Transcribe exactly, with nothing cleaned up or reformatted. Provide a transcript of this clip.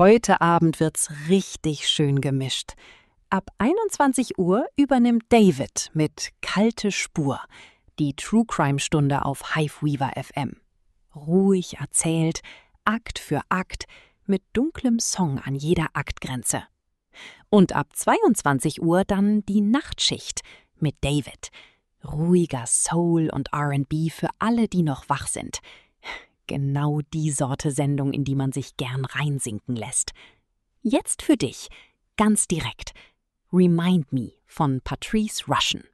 Heute Abend wird's richtig schön gemischt. Ab einundzwanzig Uhr übernimmt David mit Kalte Spur, die True-Crime-Stunde auf Hiveweaver F M. Ruhig erzählt, Akt für Akt, mit dunklem Song an jeder Aktgrenze. Und ab zweiundzwanzig Uhr dann die Nachtschicht mit David. Ruhiger Soul und R and B für alle, die noch wach sind. Genau die Sorte Sendung, in die man sich gern reinsinken lässt. Jetzt für dich, ganz direkt, Remind Me von Patrice Rushen.